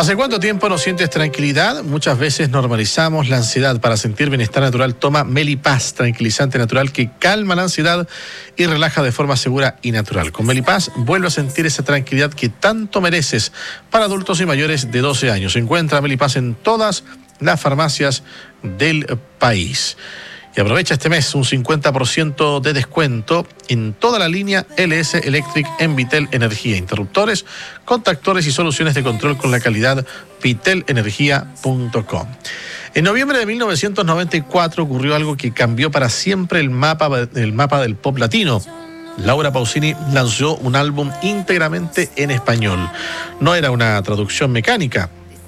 ¿Hace cuánto tiempo no sientes tranquilidad? Muchas veces normalizamos la ansiedad. Para sentir bienestar natural, toma Melipaz, tranquilizante natural que calma la ansiedad y relaja de forma segura y natural. Con Melipaz vuelve a sentir esa tranquilidad que tanto mereces. Para adultos y mayores de 12 años. Encuentra Melipaz en todas las farmacias del país. Y aprovecha este mes un 50% de descuento en toda la línea LS Electric en Vitel Energía. Interruptores, contactores y soluciones de control con la calidad vitelenergia.com. En noviembre de 1994 ocurrió algo que cambió para siempre el mapa del pop latino. Laura Pausini lanzó un álbum íntegramente en español. No era una traducción mecánica.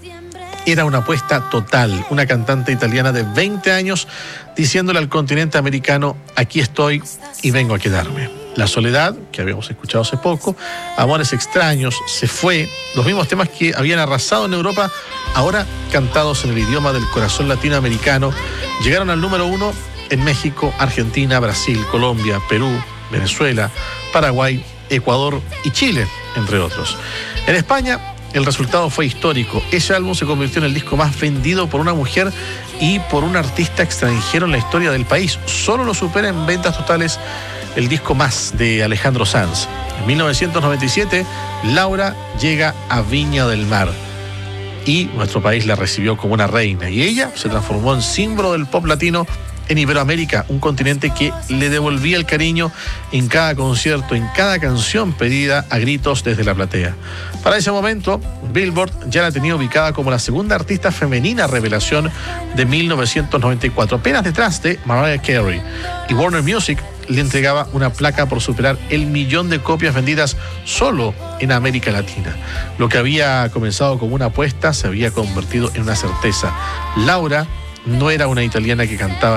Era una apuesta total, una cantante italiana de 20 años diciéndole al continente americano: aquí estoy y vengo a quedarme. La soledad, que habíamos escuchado hace poco, Amores extraños, Se fue, los mismos temas que habían arrasado en Europa, ahora cantados en el idioma del corazón latinoamericano, llegaron al número 1 en México, Argentina, Brasil, Colombia, Perú, Venezuela, Paraguay, Ecuador y Chile, entre otros. En España, el resultado fue histórico. Ese álbum se convirtió en el disco más vendido por una mujer y por un artista extranjero en la historia del país. Solo lo supera en ventas totales el disco Más de Alejandro Sanz. En 1997, Laura llega a Viña del Mar y nuestro país la recibió como una reina. Y ella se transformó en símbolo del pop latino en Iberoamérica, un continente que le devolvía el cariño en cada concierto, en cada canción pedida a gritos desde la platea. Para ese momento, Billboard ya la tenía ubicada como la segunda artista femenina revelación de 1994, apenas detrás de Mariah Carey. Y Warner Music le entregaba una placa por superar el 1.000.000 de copias vendidas solo en América Latina. Lo que había comenzado como una apuesta se había convertido en una certeza. Laura no era una italiana que cantaba